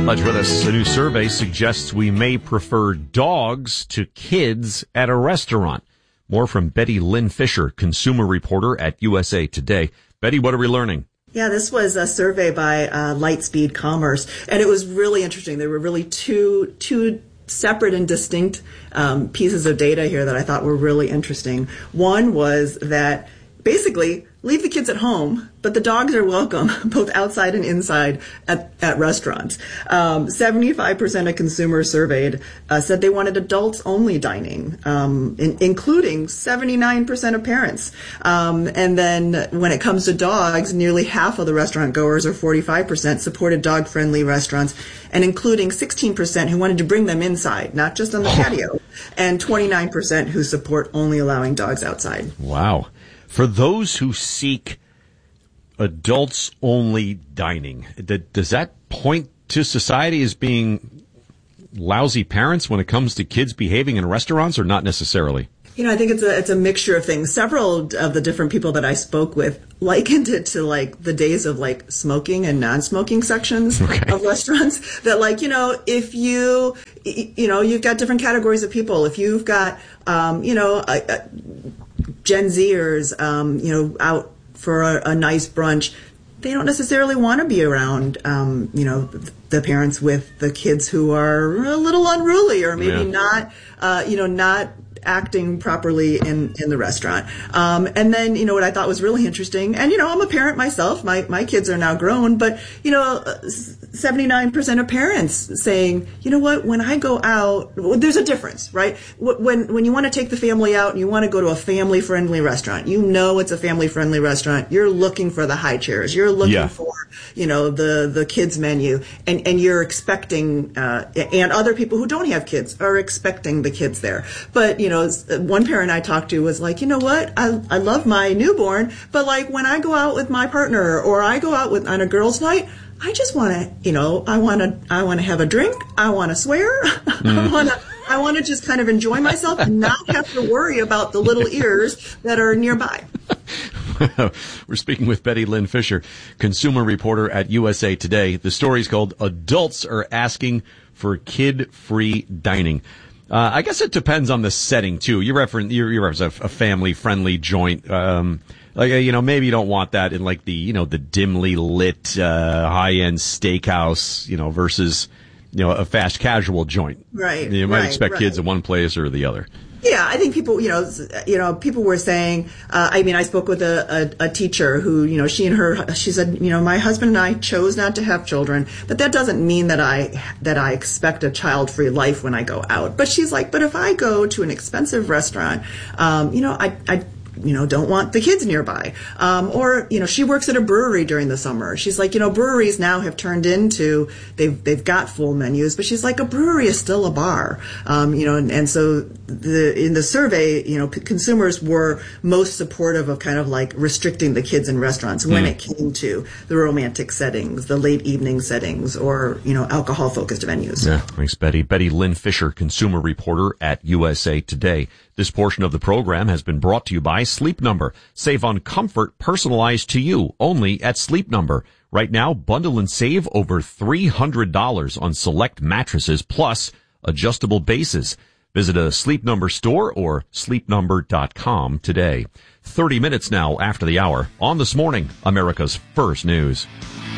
Glad you're with us. A new survey suggests we may prefer dogs to kids at a restaurant. More from Betty Lynn Fisher, consumer reporter at USA Today. Betty, what are we learning? Yeah, this was a survey by Lightspeed Commerce, and it was really interesting. There were really two separate and distinct pieces of data here that I thought were really interesting. One was that basically leave the kids at home, but the dogs are welcome both outside and inside at restaurants. 75% of consumers surveyed said they wanted adults-only dining, including 79% of parents. And then when it comes to dogs, nearly half of the restaurant goers, or 45%, supported dog-friendly restaurants, and including 16% who wanted to bring them inside, not just on the patio, and 29% who support only allowing dogs outside. Wow. For those who seek adults-only dining, does that point to society as being lousy parents when it comes to kids behaving in restaurants, or not necessarily? You know, I think it's a mixture of things. Several of the different people that I spoke with likened it to like the days of like smoking and non-smoking sections of restaurants. That like, if you've got different categories of people. If you've got, Gen Zers, out for a nice brunch, they don't necessarily want to be around, the parents with the kids who are a little unruly or maybe not acting properly in the restaurant. And then, what I thought was really interesting, and, I'm a parent myself, my kids are now grown, but, 79% of parents saying, you know what, when I go out, there's a difference, right? When you want to take the family out and you want to go to a family-friendly restaurant, it's a family-friendly restaurant, you're looking for the high chairs, you're looking for, the kids menu, and you're expecting, and other people who don't have kids are expecting the kids there. But, one parent I talked to was like, you know what, I love my newborn, but like when I go out with my partner or I go out on a girls' night, I just want to, I want to have a drink. I want to swear. I want to just kind of enjoy myself and not have to worry about the little ears that are nearby. We're speaking with Betty Lynn Fisher, consumer reporter at USA Today. The story's called "Adults Are Asking for Kid-Free Dining." I guess it depends on the setting too. You reference a family-friendly joint. Maybe you don't want that in like the dimly lit, high-end steakhouse, versus, a fast casual joint. Right. You might expect kids in one place or the other. Yeah, I think people, people were saying, I spoke with a teacher who, she said, my husband and I chose not to have children, but that doesn't mean that I expect a child-free life when I go out. But she's like, but if I go to an expensive restaurant, I don't want the kids nearby. Or, she works at a brewery during the summer. She's like, breweries now have turned into, they've got full menus, but she's like, a brewery is still a bar. And so in the survey, consumers were most supportive of kind of like restricting the kids in restaurants when it came to the romantic settings, the late evening settings, or, alcohol-focused venues. Yeah, thanks, Betty. Betty Lynn Fisher, consumer reporter at USA Today. This portion of the program has been brought to you by Sleep Number. Save on comfort personalized to you only at Sleep Number. Right now, bundle and save over $300 on select mattresses plus adjustable bases. Visit a Sleep Number store or sleepnumber.com today. 30 minutes now after the hour on This Morning, America's First News.